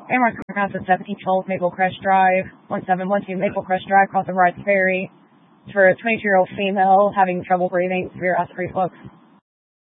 Amherst House at 1712 Maple Crest Drive, 1712 Maple Crest Drive, across the Rice Ferry. It's for a 22-year-old female having trouble breathing, severe acid reflux.